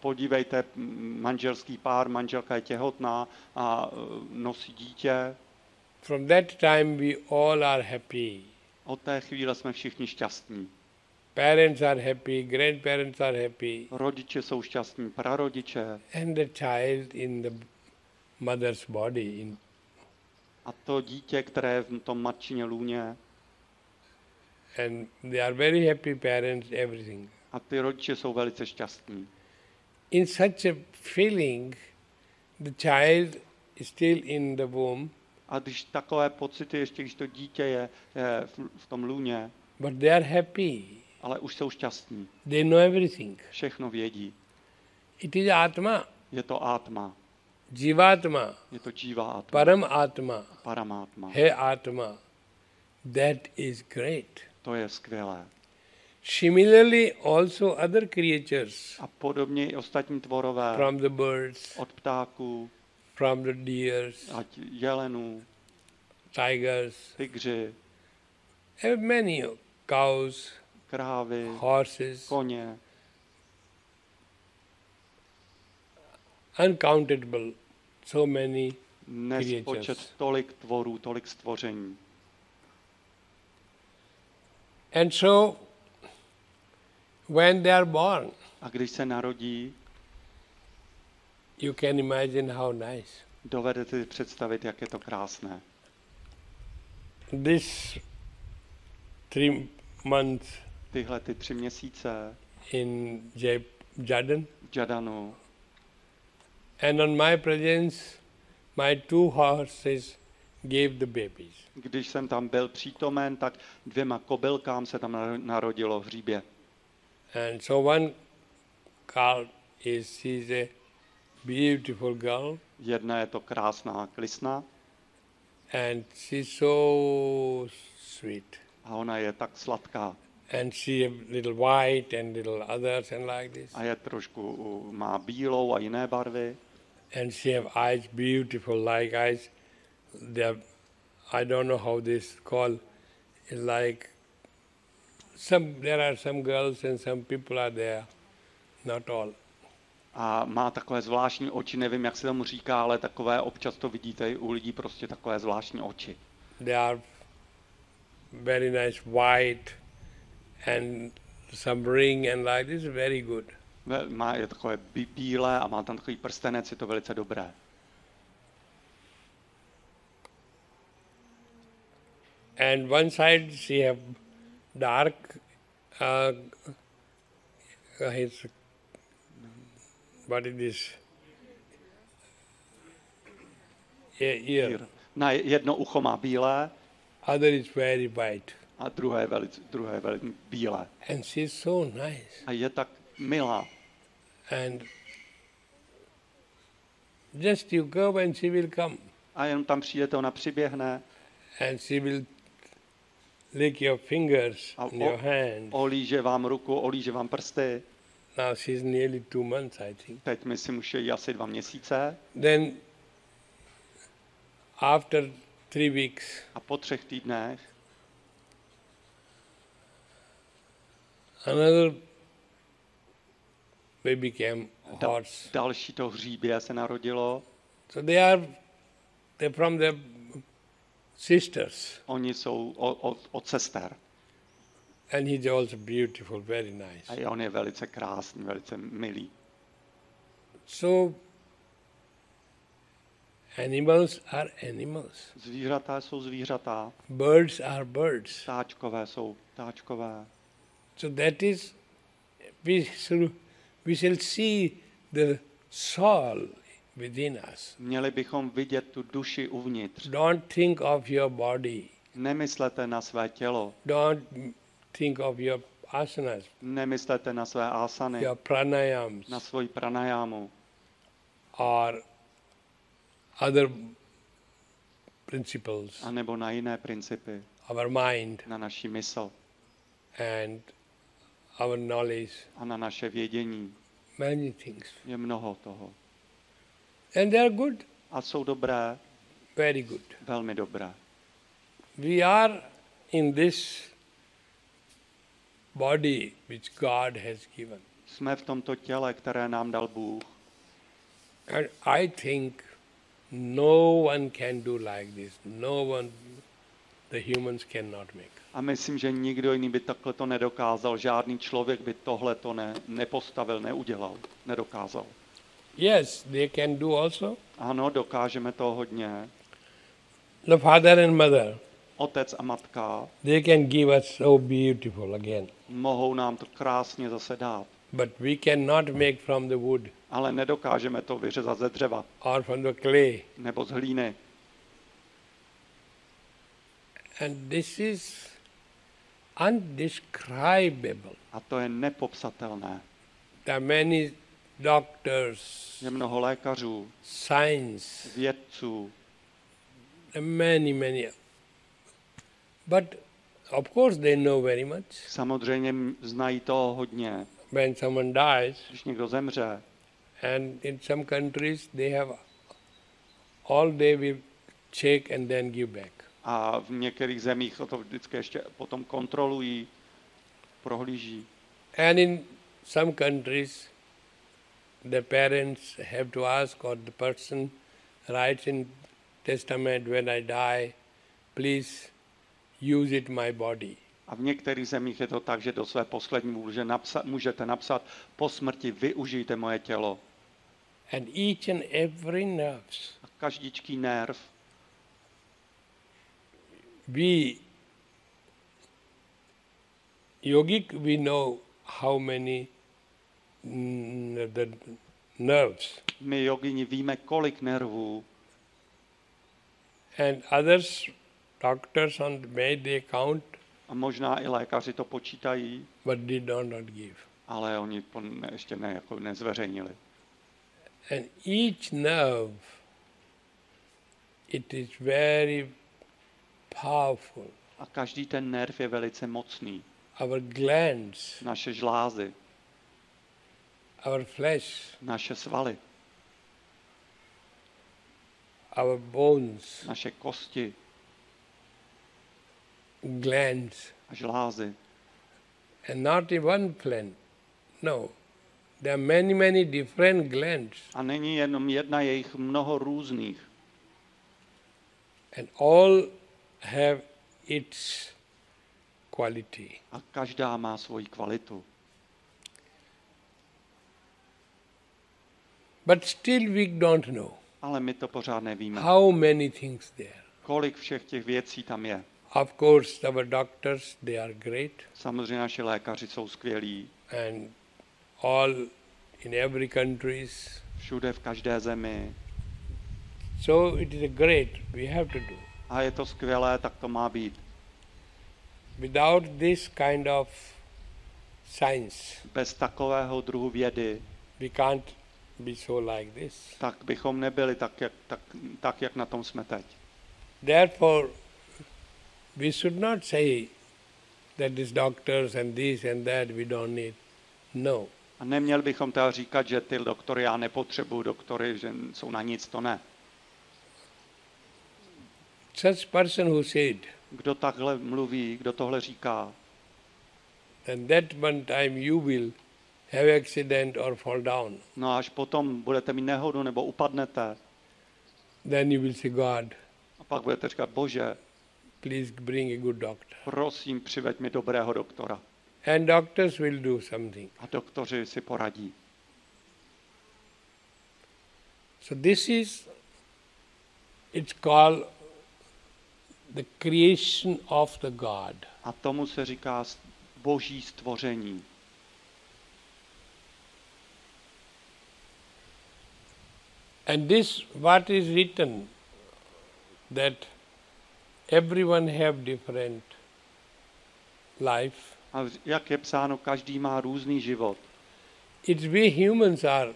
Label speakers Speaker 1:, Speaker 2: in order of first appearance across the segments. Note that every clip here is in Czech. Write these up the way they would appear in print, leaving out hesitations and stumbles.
Speaker 1: podívejte, manželský pár, manželka je těhotná a nosí dítě.
Speaker 2: From that time we all are happy.
Speaker 1: Od té chvíle jsme všichni šťastní.
Speaker 2: Parents are happy, grandparents are happy.
Speaker 1: Rodiče jsou šťastní, prarodiče.
Speaker 2: And the child in the mother's body.
Speaker 1: A to dítě, které je v tom matčině lůně.
Speaker 2: And they are very happy parents, everything.
Speaker 1: A ty rodiče jsou velice šťastní.
Speaker 2: In such a feeling, the child is still in the womb.
Speaker 1: A když takové pocity, ještě když to dítě je v tom lůně,
Speaker 2: but they are happy.
Speaker 1: Ale už jsou šťastní.
Speaker 2: They know everything.
Speaker 1: Všechno vědí.
Speaker 2: It is Atma.
Speaker 1: Je to Atma.
Speaker 2: Jivatma.
Speaker 1: Je to Jiva Atma.
Speaker 2: Param Atma.
Speaker 1: Paramatma.
Speaker 2: He Atma. That is great.
Speaker 1: To je skvělé.
Speaker 2: Similarly, also other creatures.
Speaker 1: A podobně i ostatní tvorové.
Speaker 2: From the birds.
Speaker 1: Od ptáků.
Speaker 2: From the deers.
Speaker 1: Ať jelenů.
Speaker 2: Tigers.
Speaker 1: Tygři.
Speaker 2: Have many cows.
Speaker 1: Krávy.
Speaker 2: Horses.
Speaker 1: Koně.
Speaker 2: Uncountable. So many
Speaker 1: nespočet tolik tvorů, tolik stvoření.
Speaker 2: And so, when they are born,
Speaker 1: a když se narodí,
Speaker 2: you can imagine how nice.
Speaker 1: Dovedete si představit, jak je to krásné.
Speaker 2: This 3 months
Speaker 1: tyhle ty 3 měsíce
Speaker 2: in
Speaker 1: Jadanu.
Speaker 2: And on my presence, my 2 horses gave the babies.
Speaker 1: Když jsem tam byl přítomen, tak 2 kobylkám se tam narodilo v hříbě.
Speaker 2: And so one cow she's a beautiful girl.
Speaker 1: Jedna je to krásná klisna.
Speaker 2: And she's so sweet.
Speaker 1: A ona je tak sladká.
Speaker 2: And she have little white and little others and like this.
Speaker 1: A je trošku, má bílou a jiné barvy.
Speaker 2: And she have eyes beautiful like eyes. I don't know how this called. It's like there are some girls and some people are there, not all.
Speaker 1: A má takové zvláštní oči, nevím, jak se tomu říká, ale takové občas to vidíte i u lidí, prostě takové zvláštní oči.
Speaker 2: They are very nice white and some ring and like this, very good.
Speaker 1: Je takové bílé a má tam takový prstenec, je to velice dobré.
Speaker 2: And one side she have dark what is this? Ear.
Speaker 1: Na jedno ucho má bílé.
Speaker 2: Other is very white.
Speaker 1: A druhé je velice bílé.
Speaker 2: And she is so nice.
Speaker 1: A je tak milá.
Speaker 2: And just you go and she will come.
Speaker 1: A jen tam přijdete, ona přiběhne.
Speaker 2: And she will lick your fingers and your hands.
Speaker 1: Olíže vám ruku, olíže vám prsty.
Speaker 2: Now she's nearly 2 months, I think.
Speaker 1: Teď myslím, už je jí asi 2 měsíce.
Speaker 2: Then after 3 weeks.
Speaker 1: A po 3 týdnech.
Speaker 2: Another baby came, horse.
Speaker 1: Další to hříbě se narodilo.
Speaker 2: So they're from the sisters.
Speaker 1: Oni jsou od sester.
Speaker 2: And he's also beautiful, very nice.
Speaker 1: A on je velice krásný, velice milý.
Speaker 2: So animals are animals.
Speaker 1: Zvířata jsou zvířata.
Speaker 2: Birds are birds.
Speaker 1: Ptáčkové jsou ptáčkové.
Speaker 2: So that is, we shall see the soul within us.
Speaker 1: Měli bychom vidět tu duši uvnitř.
Speaker 2: Don't think of your body.
Speaker 1: Nemyslete na své tělo.
Speaker 2: Don't think of your asanas.
Speaker 1: Nemyslete na své asany.
Speaker 2: Your pranayams.
Speaker 1: Na svoji pranajámu.
Speaker 2: Or other principles.
Speaker 1: A nebo na jiné principy.
Speaker 2: Our mind.
Speaker 1: Na naši mysl.
Speaker 2: And our knowledge.
Speaker 1: A na naše vědění.
Speaker 2: Many things.
Speaker 1: Je mnoho toho.
Speaker 2: And they are good.
Speaker 1: A jsou dobré.
Speaker 2: Very good.
Speaker 1: Velmi dobré.
Speaker 2: We are in this body which God has given.
Speaker 1: Jsme v tomto těle, které nám dal Bůh.
Speaker 2: And I think no one can do like this. No one, the humans cannot make.
Speaker 1: A myslím, že nikdo jiný by takhle to nedokázal. Žádný člověk by tohle to nepostavil, neudělal, nedokázal.
Speaker 2: Yes, they can do also.
Speaker 1: Ano, dokážeme to hodně.
Speaker 2: The father and mother,
Speaker 1: Otec a matka
Speaker 2: they can give us so beautiful again.
Speaker 1: mohou nám to krásně zase dát.
Speaker 2: But we cannot make from the wood
Speaker 1: Ale nedokážeme to vyřezat ze dřeva
Speaker 2: or from the clay.
Speaker 1: nebo z hlíny.
Speaker 2: And this is undescribable.
Speaker 1: A to je nepopsatelné.
Speaker 2: There are many doctors,
Speaker 1: Je mnoho lékařů,
Speaker 2: science,
Speaker 1: vědců,
Speaker 2: many. But of course they know very much.
Speaker 1: samozřejmě znají toho hodně.
Speaker 2: When someone dies,
Speaker 1: Když někdo zemře,
Speaker 2: and in some countries they have all day will check and then give back.
Speaker 1: a v některých zemích to vždycky ještě potom kontrolují, prohlíží.
Speaker 2: And in some countries the parents have to ask, or the person writes in testament, when I die, please use it my body.
Speaker 1: A v některých zemích je to tak, že do své poslední můžete napsat, po smrti využijte moje tělo.
Speaker 2: And each and every nerves,
Speaker 1: A každičký nerv,
Speaker 2: we yogic, we know how many the nerves,
Speaker 1: my jogini víme, kolik nervů,
Speaker 2: and others, doctors made the count,
Speaker 1: a možná i lékaři to počítají,
Speaker 2: but they do not give.
Speaker 1: ale oni to ještě jako nezveřejnili.
Speaker 2: And each nerve, it is very powerful.
Speaker 1: A každý ten nerv je velice mocný.
Speaker 2: Our glands,
Speaker 1: Naše žlázy,
Speaker 2: our flesh,
Speaker 1: naše svaly,
Speaker 2: our bones,
Speaker 1: naše kosti
Speaker 2: glands,
Speaker 1: a žlázy.
Speaker 2: and not in one gland. No, there are many different glands,
Speaker 1: A není jenom jedna, je jich mnoho různých.
Speaker 2: and all have its quality.
Speaker 1: A každá má svoji kvalitu.
Speaker 2: But still we don't know
Speaker 1: Ale my to pořád nevíme.
Speaker 2: how many things there.
Speaker 1: Kolik všech těch věcí tam je.
Speaker 2: Of course, our doctors, they are great,
Speaker 1: Samozřejmě naši lékaři jsou skvělí.
Speaker 2: and all in every countries.
Speaker 1: Všude, v každé zemi.
Speaker 2: So it is a great, we have to do.
Speaker 1: A je to skvělé, tak to má být.
Speaker 2: Without this kind of science,
Speaker 1: Bez takového druhu vědy,
Speaker 2: we can't be so like this.
Speaker 1: tak bychom nebyli tak, jak na tom jsme teď.
Speaker 2: Therefore, we should not say that these doctors and this and that we don't need. No.
Speaker 1: A neměli bychom teda říkat, že ty doktory já nepotřebuju, doktory, že jsou na nic, to ne.
Speaker 2: Such person who said,
Speaker 1: Kdo takhle mluví, kdo tohle říká,
Speaker 2: and that one time you will have accident or fall down,
Speaker 1: no a až potom budete mít nehodu nebo upadnete,
Speaker 2: then you will say, God,
Speaker 1: a pak budete říkat, Bože,
Speaker 2: please bring a good doctor.
Speaker 1: prosím, přiveď mi dobrého doktora.
Speaker 2: And doctors will do something.
Speaker 1: A doktoři si poradí.
Speaker 2: So this is, it's called the creation of the God.
Speaker 1: A tomu se říká boží stvoření.
Speaker 2: And this, what is written, that everyone have different life.
Speaker 1: A jak je psáno, každý má různý život.
Speaker 2: It's we humans are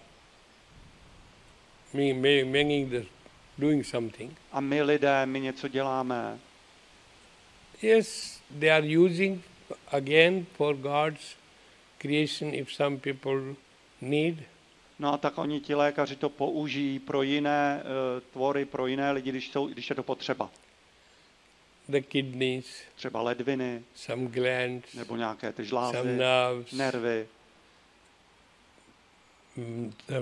Speaker 2: doing something.
Speaker 1: A my lidé, my něco děláme.
Speaker 2: Yes, they are using again for God's creation if some people need.
Speaker 1: No a tak oni ti lékaři to použijí pro jiné tvory, pro jiné lidi, když je to potřeba.
Speaker 2: The kidneys,
Speaker 1: Třeba ledviny,
Speaker 2: some glands,
Speaker 1: nebo nějaké ty
Speaker 2: some
Speaker 1: žlázy,
Speaker 2: nerves.
Speaker 1: nervy.
Speaker 2: the